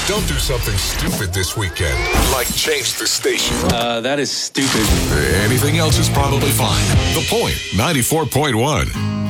Don't do something stupid this weekend, like change the station. That is stupid. Anything else is probably fine. The Point, 94.1.